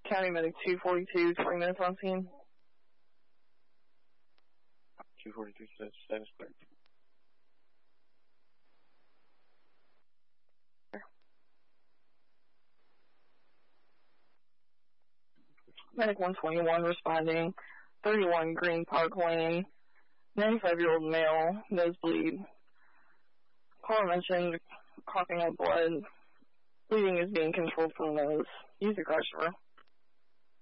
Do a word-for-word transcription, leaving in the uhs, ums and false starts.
County Medic two forty-two, twenty minutes on scene. two forty-two, status clear. Medic one twenty-one responding, thirty-one Green Park Lane, ninety-five-year-old male, nosebleed. Caller mentioned coughing up blood. Bleeding is being controlled from the nose. Use your crush,